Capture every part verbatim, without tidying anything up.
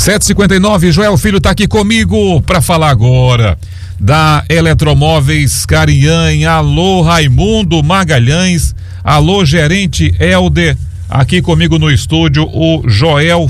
sete e cinquenta e nove, Joel Filho tá aqui comigo para falar agora da Eletromóveis Carinhã. Alô, Raimundo Magalhães. Alô, gerente Helder. Aqui comigo no estúdio o Joel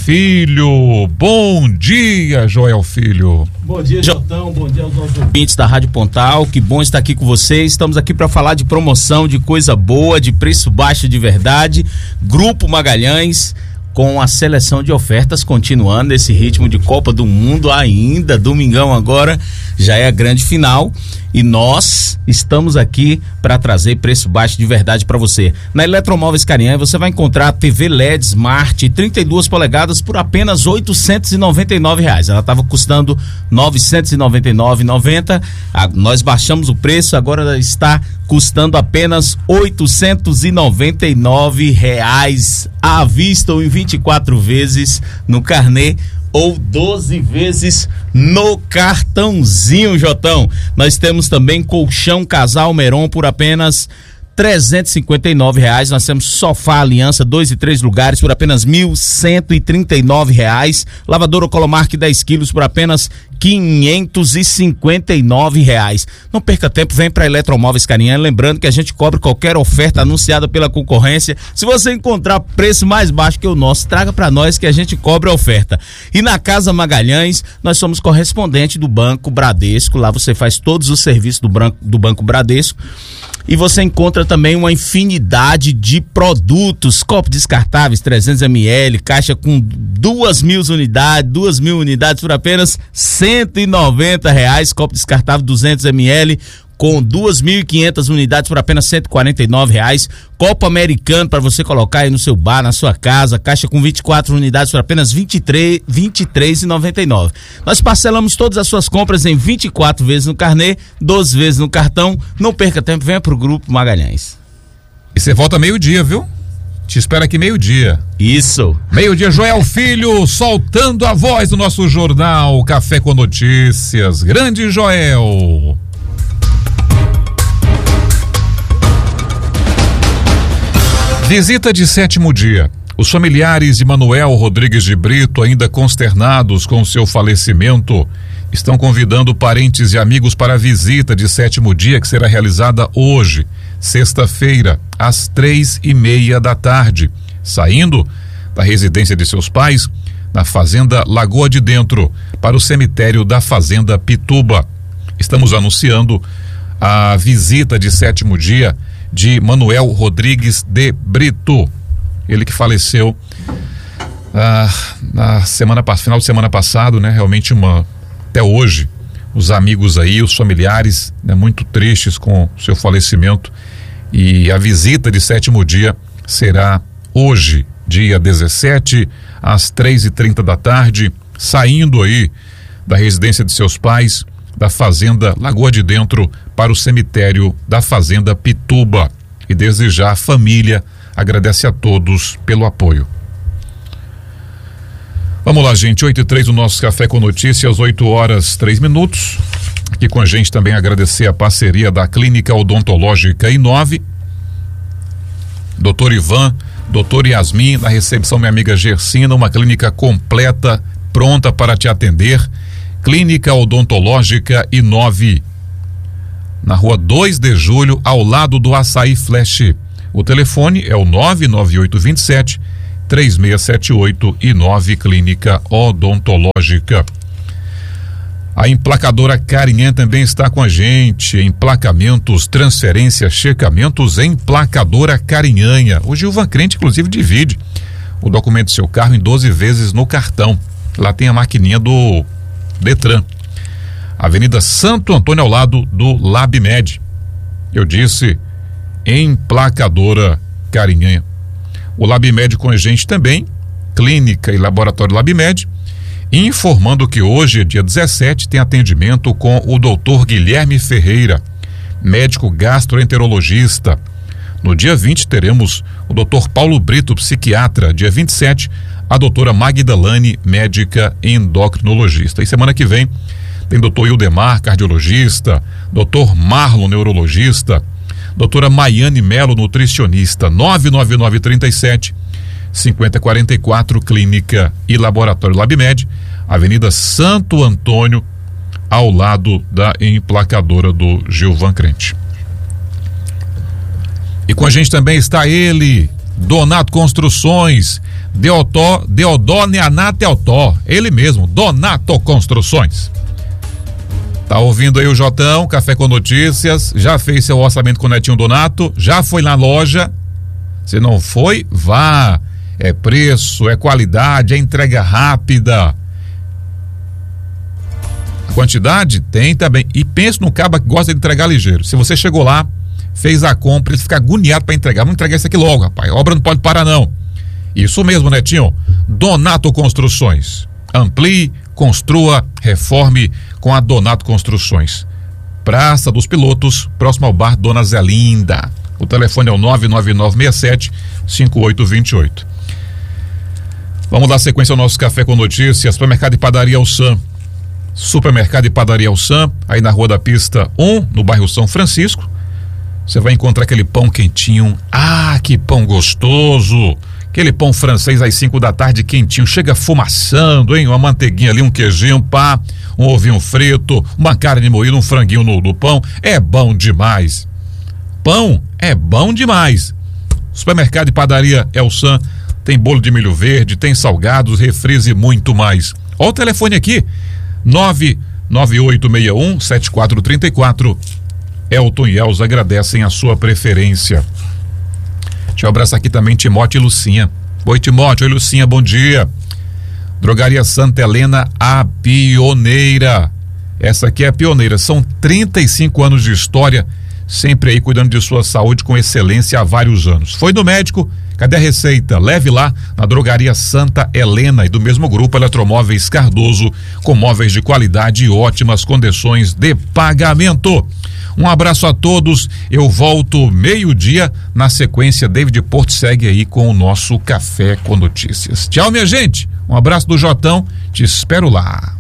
Filho. Bom dia, Joel Filho. Bom dia, Jotão. Bom dia aos nossos ouvintes da Rádio Pontal. Que bom estar aqui com vocês. Estamos aqui para falar de promoção, de coisa boa, de preço baixo de verdade. Grupo Magalhães, com a seleção de ofertas continuando nesse ritmo de Copa do Mundo ainda. Domingão agora já é a grande final e nós estamos aqui para trazer preço baixo de verdade para você. Na Eletromóveis Carinhã você vai encontrar a T V L E D Smart trinta e duas polegadas por apenas oitocentos e noventa e nove reais. Ela estava custando novecentos e noventa e nove reais e noventa centavos. Nós baixamos o preço, agora está custando apenas oitocentos e noventa e nove reais à vista ou em vinte e quatro vezes no carnê ou doze vezes no cartãozinho, Jotão. Nós temos também colchão casal Meron por apenas trezentos e cinquenta e nove reais. Nós temos sofá Aliança dois e três lugares por apenas mil cento e trinta e nove reais. Lavadora Colomark dez quilos por apenas quinhentos e cinquenta e nove reais. Não perca tempo, vem para Eletromóveis Carinhã. Lembrando que a gente cobre qualquer oferta anunciada pela concorrência. Se você encontrar preço mais baixo que o nosso, traga para nós que a gente cobre a oferta. E na Casa Magalhães, nós somos correspondente do Banco Bradesco. Lá você faz todos os serviços do, branco, do Banco Bradesco. E você encontra também uma infinidade de produtos, copos descartáveis trezentos mililitros, caixa com duas mil unidades, duas mil unidades por apenas cento e noventa reais, copo descartável duzentos mililitros com duas mil e quinhentas unidades por apenas cento e quarenta e nove reais, copo americano para você colocar aí no seu bar, na sua casa, caixa com vinte e quatro unidades por apenas vinte e três reais e noventa e nove centavos. Nós parcelamos todas as suas compras em vinte e quatro vezes no carnê, doze vezes no cartão. Não perca tempo, venha pro Grupo Magalhães. E você volta meio-dia, viu? Te espero aqui meio-dia. Isso. Meio-dia, Joel Filho, soltando a voz do nosso jornal Café com Notícias. Grande Joel. Visita de sétimo dia. Os familiares de Manuel Rodrigues de Brito, ainda consternados com seu falecimento, estão convidando parentes e amigos para a visita de sétimo dia que será realizada hoje, sexta-feira, às três e meia da tarde, saindo da residência de seus pais, na Fazenda Lagoa de Dentro, para o cemitério da Fazenda Pituba. Estamos anunciando a visita de sétimo dia de Manuel Rodrigues de Brito, ele que faleceu ah, na semana final de semana passado, né? Realmente uma até hoje os amigos aí, os familiares, né, muito tristes com seu falecimento, e a visita de sétimo dia será hoje, dia dezessete, às três e trinta da tarde, saindo aí da residência de seus pais, da Fazenda Lagoa de Dentro, para o cemitério da Fazenda Pituba. E desde já a família agradece a todos pelo apoio. Vamos lá, gente, oito e três, o nosso Café com Notícias, oito horas três minutos. Aqui com a gente também agradecer a parceria da Clínica Odontológica Inove, doutor Ivan, doutor Yasmin, na recepção minha amiga Gersina, uma clínica completa, pronta para te atender. Clínica Odontológica Inove, na rua dois de julho, ao lado do Açaí Flash. O telefone é o nove nove oito dois sete, três seis sete oito e nove, Clínica Odontológica. A emplacadora Carinhã também está com a gente. Emplacamentos, transferências, checamentos, emplacadora Carinhã. O Gilvan Crente, inclusive, divide o documento do seu carro em doze vezes no cartão. Lá tem a maquininha do Detran. Avenida Santo Antônio, ao lado do LabMed. Eu disse emplacadora Carinhã. O LabMed com a gente também, Clínica e Laboratório LabMed, informando que hoje, dia dezessete, tem atendimento com o doutor Guilherme Ferreira, médico gastroenterologista. No dia vinte teremos o doutor Paulo Brito, psiquiatra. Dia vinte e sete, a doutora Magdalane, médica endocrinologista. E semana que vem tem doutor Ildemar, cardiologista, doutor Marlon, neurologista, doutora Maiane Melo, nutricionista. Nove nove nove, trinta e sete, cinquenta e quarenta e quatro, Clínica e Laboratório LabMed, Avenida Santo Antônio, ao lado da emplacadora do Gilvan Crente. E com a gente também está ele, Donato Construções, Deotó, Deodó Neanato Teotó, ele mesmo, Donato Construções. Tá ouvindo aí o Jotão, Café com Notícias, já fez seu orçamento com o Netinho Donato, já foi na loja, se não foi, vá, é preço, é qualidade, é entrega rápida. A quantidade tem também, e pensa no cabo que gosta de entregar ligeiro, se você chegou lá, fez a compra, ele fica agoniado para entregar, vamos entregar isso aqui logo, rapaz, a obra não pode parar não. Isso mesmo, Netinho, Donato Construções, amplie, construa, reforme com a Donato Construções. Praça dos Pilotos, próximo ao bar Dona Zelinda. O telefone é o nove nove nove seis sete cinco oito dois oito. Vamos dar sequência ao nosso Café com Notícias. Supermercado e Padaria Alçan. Supermercado e Padaria Alçan, aí na Rua da Pista um, no bairro São Francisco. Você vai encontrar aquele pão quentinho. Ah, que pão gostoso! Aquele pão francês às cinco da tarde, quentinho, chega fumaçando, hein? Uma manteiguinha ali, um queijinho, pá, um ovinho frito, uma carne moída, um franguinho no, no pão. É bom demais. Pão é bom demais. Supermercado e Padaria Elsan tem bolo de milho verde, tem salgados, refris e muito mais. Olha o telefone aqui, nove nove oito seis um sete quatro três quatro. Elton e Elza agradecem a sua preferência. Deixa eu abraçar aqui também Timóteo e Lucinha. Oi, Timóteo. Oi, Lucinha, bom dia. Drogaria Santa Helena, a pioneira. Essa aqui é a pioneira. São trinta e cinco anos de história, sempre aí cuidando de sua saúde com excelência há vários anos. Foi no médico, cadê a receita? Leve lá na Drogaria Santa Helena, e do mesmo grupo Eletromóveis Cardoso, com móveis de qualidade e ótimas condições de pagamento. Um abraço a todos, eu volto meio-dia, na sequência David Porto segue aí com o nosso Café com Notícias. Tchau, minha gente, um abraço do Jotão, te espero lá.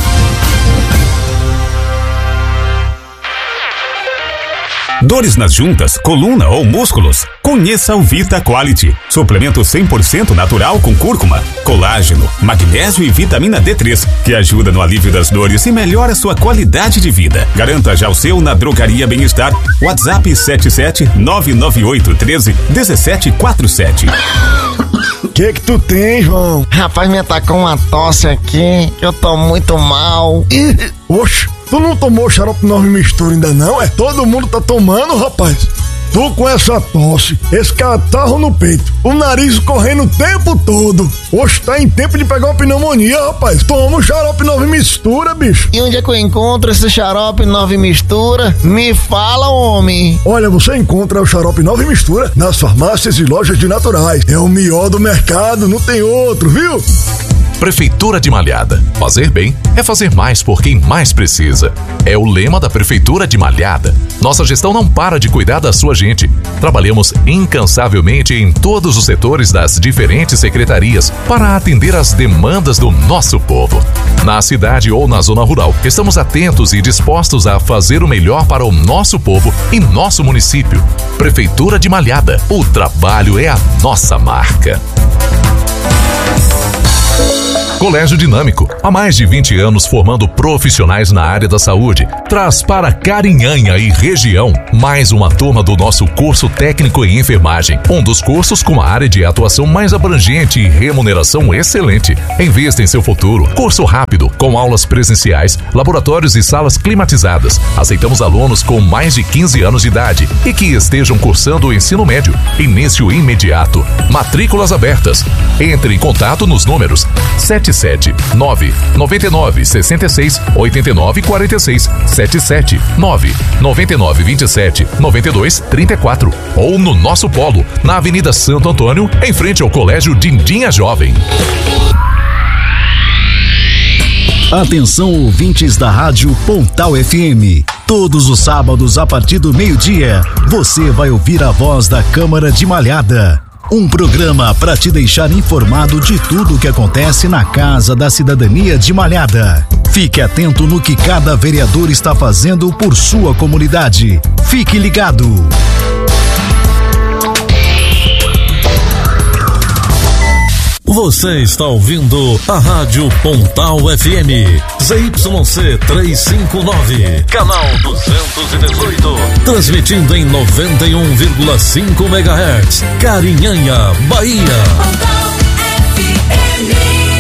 Dores nas juntas, coluna ou músculos? Conheça o Vita Quality. Suplemento cem por cento natural com cúrcuma, colágeno, magnésio e vitamina D três, que ajuda no alívio das dores e melhora sua qualidade de vida. Garanta já o seu na Drogaria Bem-Estar. WhatsApp sete sete nove nove oito um três um sete quatro sete. Que que tu tem, João? Rapaz, me atacou uma tosse aqui, eu tô muito mal. Oxe, tu não tomou xarope nove mistura ainda não? É, todo mundo tá tomando, rapaz. Tu com essa tosse, esse catarro no peito, o nariz correndo o tempo todo. Oxe, tá em tempo de pegar uma pneumonia, rapaz. Toma o xarope nove mistura, bicho. E onde é que eu encontro esse xarope nove mistura? Me fala, homem. Olha, você encontra o xarope nove mistura nas farmácias e lojas de naturais. É o melhor do mercado, não tem outro, viu? Prefeitura de Malhada. Fazer bem é fazer mais por quem mais precisa. É o lema da Prefeitura de Malhada. Nossa gestão não para de cuidar da sua gente. Trabalhamos incansavelmente em todos os setores das diferentes secretarias para atender às demandas do nosso povo. Na cidade ou na zona rural, estamos atentos e dispostos a fazer o melhor para o nosso povo e nosso município. Prefeitura de Malhada. O trabalho é a nossa marca. Colégio Dinâmico, há mais de vinte anos formando profissionais na área da saúde, traz para Carinhanha e região mais uma turma do nosso curso técnico em enfermagem, um dos cursos com a área de atuação mais abrangente e remuneração excelente. Invista em seu futuro. Curso rápido, com aulas presenciais, laboratórios e salas climatizadas. Aceitamos alunos com mais de quinze anos de idade e que estejam cursando o ensino médio. Início imediato. Matrículas abertas. Entre em contato nos números sete sete nove nove nove seis seis oito nove quatro seis, sete sete nove nove nove dois sete nove dois três quatro ou no nosso polo, na Avenida Santo Antônio, em frente ao Colégio Dindinha Jovem. Atenção, ouvintes da Rádio Pontal F M. Todos os sábados, a partir do meio-dia, você vai ouvir a voz da Câmara de Malhada. Um programa para te deixar informado de tudo o que acontece na Casa da Cidadania de Malhada. Fique atento no que cada vereador está fazendo por sua comunidade. Fique ligado. Você está ouvindo a Rádio Pontal F M, Z Y C trezentos e cinquenta e nove, canal duzentos e dezoito, transmitindo em noventa e um vírgula cinco megahertz, Carinhanha, Bahia. Pontal F M.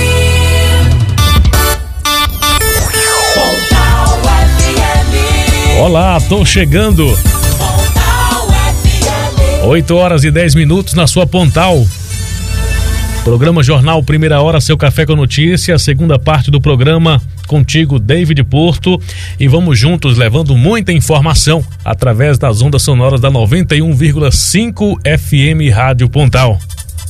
Pontal F M. Olá, tô chegando. Pontal F M. oito horas e dez minutos na sua Pontal. Programa Jornal Primeira Hora, seu café com notícia, segunda parte do programa contigo, David Porto, e vamos juntos levando muita informação através das ondas sonoras da noventa e um vírgula cinco F M Rádio Pontal.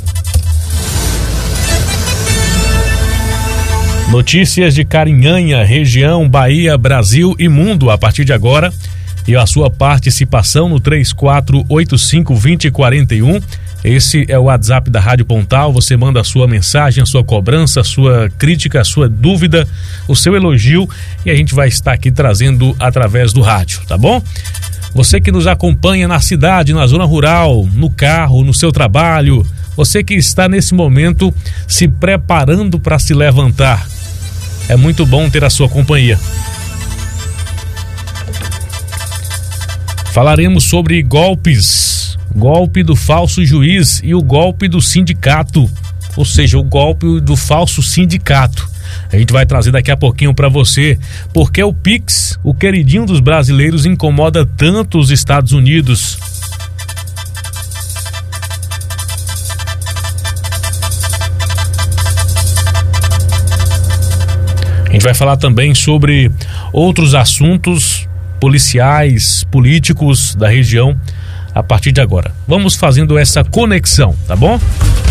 Notícias de Carinhanha, região, Bahia, Brasil e mundo a partir de agora, e a sua participação no três quatro oito cinco, dois zero quatro um. Esse é o WhatsApp da Rádio Pontal. Você manda a sua mensagem, a sua cobrança, a sua crítica, a sua dúvida, o seu elogio, e a gente vai estar aqui trazendo através do rádio, tá bom? Você que nos acompanha na cidade, na zona rural, no carro, no seu trabalho, você que está nesse momento se preparando para se levantar, é muito bom ter a sua companhia. Falaremos sobre golpes. Golpe do falso juiz e o golpe do sindicato, ou seja, o golpe do falso sindicato. A gente vai trazer daqui a pouquinho para você porque o Pix, o queridinho dos brasileiros, incomoda tanto os Estados Unidos. A gente vai falar também sobre outros assuntos policiais, políticos da região a partir de agora. Vamos fazendo essa conexão, tá bom?